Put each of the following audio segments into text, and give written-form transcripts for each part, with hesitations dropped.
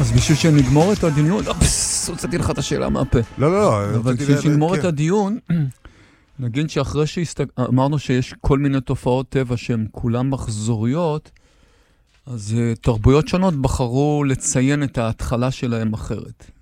אז בשביל שנגמור את הדיון, הוצאתי לך את השאלה מהפה. לא. אבל בשביל שנגמור את הדיון, נגיד שאחרי שאמרנו שיש כל מיני תופעות טבע שהן כולן מחזוריות, אז תרבויות שונות בחרו לציין את ההתחלה שלהם אחרת.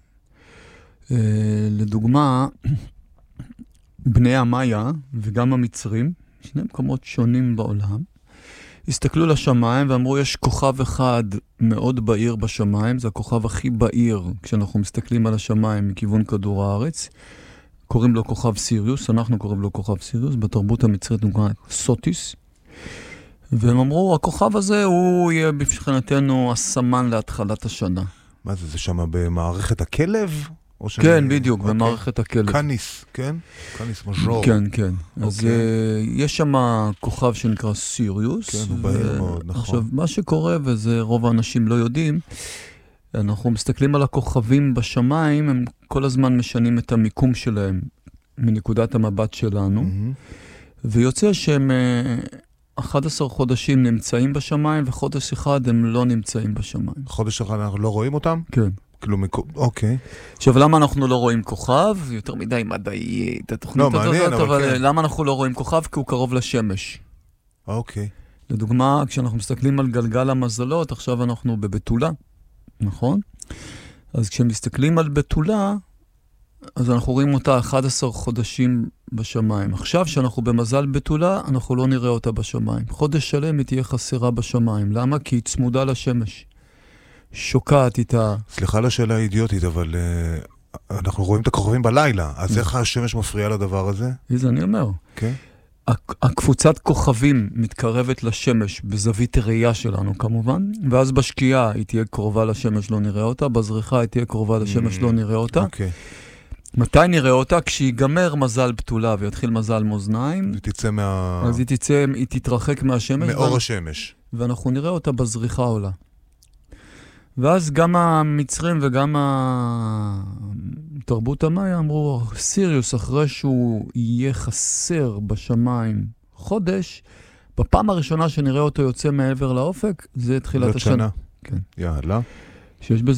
לדוגמה, בני המאיה וגם המצרים, שני מקומות שונים בעולם, הסתכלו לשמיים ואמרו, יש כוכב אחד מאוד בהיר בשמיים, זה הכוכב הכי בהיר כשאנחנו מסתכלים על השמיים מכיוון כדור הארץ. קוראים לו כוכב סיריוס, אנחנו קוראים לו כוכב סיריוס, בתרבות המצרית נקרא סוטיס. והם אמרו, הכוכב הזה הוא יהיה מבחינתנו הסמן להתחלת השנה. מה זה שם במערכת הכלב? כן, בדיוק, במערכת הכלב. קניס, כן? קניס מז'ור. כן. אז יש שם כוכב שנקרא סיריוס. כן, הוא בהיר מאוד, נכון. עכשיו, מה שקורה, וזה רוב האנשים לא יודעים, אנחנו מסתכלים על הכוכבים בשמיים, הם כל הזמן משנים את המיקום שלהם מנקודת המבט שלנו, ויוצא שהם 11 חודשים נמצאים בשמיים, וחודש אחד הם לא נמצאים בשמיים. חודש אחד אנחנו לא רואים אותם? כן. אוקיי. עכשיו, למה אנחנו לא רואים כוכב? יותר מדי מדעי את התוכנית הזאת, אבל למה אנחנו לא רואים כוכב? כי הוא קרוב לשמש. אוקיי. לדוגמה, כשאנחנו מסתכלים על גלגל המזלות, עכשיו אנחנו בבתולה, נכון? אז כשמסתכלים על בתולה, אז אנחנו רואים אותה 11 חודשים בשמיים. עכשיו, כשאנחנו במזל בתולה, אנחנו לא נראה אותה בשמיים. חודש שלם היא תהיה חסרה בשמיים. למה? כי היא צמודה לשמש. שוקעת איתה. סליחה על השאלה האידיוטית, אבל אנחנו רואים את הכוכבים בלילה, אז איך השמש מפריעה לדבר הזה? זה אני אומר. כן. הקבוצת כוכבים מתקרבת לשמש בזווית הראייה שלנו כמובן, ואז בשקיעה היא תהיה קרובה לשמש, לא נראה אותה, בזריחה היא תהיה קרובה לשמש, לא נראה אותה. אוקיי. מתי נראה אותה? כשיגמר מזל בתולה ויתחיל מזל מאזניים. היא תצא אז היא תתרחק מהשמש. מאור השמש. ואנחנו נראה אותה בזריחה עולה. ואז גם המצרים וגם תרבות המאיה אמרו, סיריוס, אחרי שהוא יהיה חסר בשמיים חודש, בפעם הראשונה שנראה אותו יוצא מעבר לאופק, זה תחילת השנה. כן. יאללה. שיש בזה